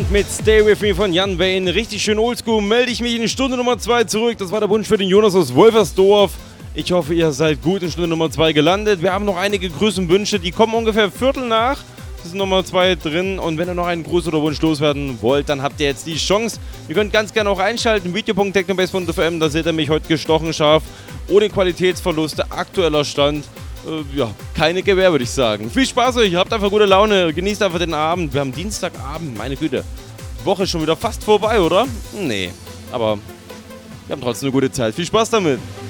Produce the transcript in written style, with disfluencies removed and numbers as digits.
Band mit Stay With Me von Jan Wayne. Richtig schön oldschool. Melde ich mich in Stunde Nummer 2 zurück. Das war der Wunsch für den Jonas aus Wolfersdorf. Ich hoffe, ihr seid gut in Stunde Nummer 2 gelandet. Wir haben noch einige Grüße und Wünsche. Die kommen ungefähr Viertel nach. Das ist Nummer 2 drin. Und wenn ihr noch einen Gruß oder Wunsch loswerden wollt, dann habt ihr jetzt die Chance. Ihr könnt ganz gerne auch einschalten. Video.technobase.fm. Da seht ihr mich heute gestochen scharf. Ohne Qualitätsverluste. Aktueller Stand. Ja, keine Gewähr, würde ich sagen. Viel Spaß euch, habt einfach gute Laune, genießt einfach den Abend. Wir haben Dienstagabend, meine Güte. Woche ist schon wieder fast vorbei, oder? Nee, aber wir haben trotzdem eine gute Zeit. Viel Spaß damit.